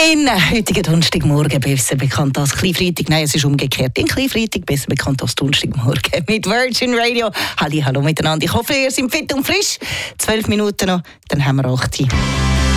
In heutigen Donnerstagmorgen, besser bekannt als Kleinfreitag, nein, es ist umgekehrt, in Kleinfreitag, besser bekannt als Donnerstagmorgen mit Virgin Radio. Hallo miteinander, ich hoffe, ihr seid fit und frisch. 12 Minuten noch, dann haben wir 8 Uhr.